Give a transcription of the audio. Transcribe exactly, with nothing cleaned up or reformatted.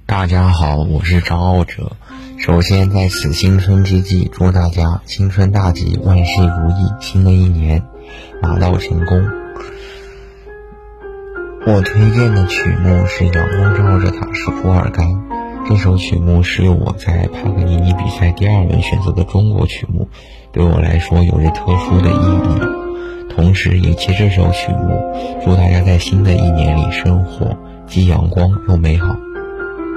大家好，我是张傲哲。首先在此新春之际，祝大家新春大吉，万事如意，新的一年马到成功。我推荐的曲目是《阳光照着塔什库尔干》，这首曲目是我在帕格尼尼比赛第二轮选择的中国曲目，对我来说有着特殊的意义。同时也借这首曲目祝大家在新的一年里生活既阳光又美好。